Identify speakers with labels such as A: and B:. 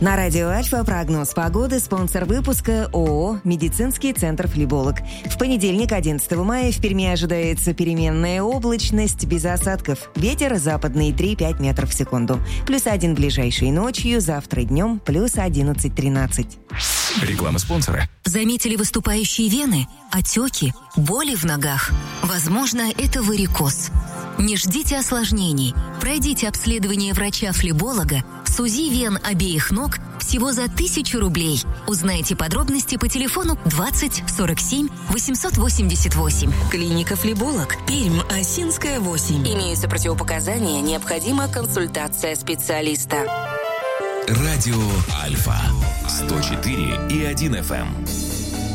A: На радио Альфа прогноз погоды, спонсор выпуска ООО «Медицинский центр Флеболог». В понедельник, 11 мая, в Перми ожидается переменная облачность без осадков. Ветер западный 3-5 метров в секунду. +1 ближайшей ночью, завтра днем +11-13.
B: Реклама спонсора.
C: Заметили выступающие вены, отеки, боли в ногах? Возможно, это варикоз. Не ждите осложнений. Пройдите обследование врача-флеболога с УЗИ вен обеих ног всего за 1000 рублей. Узнайте подробности по телефону 20 47 888.
D: Клиника «Флеболог», Пермь, Осинская, 8.
C: Имеются противопоказания, необходима консультация специалиста.
B: Радио Альфа 104,1 FM.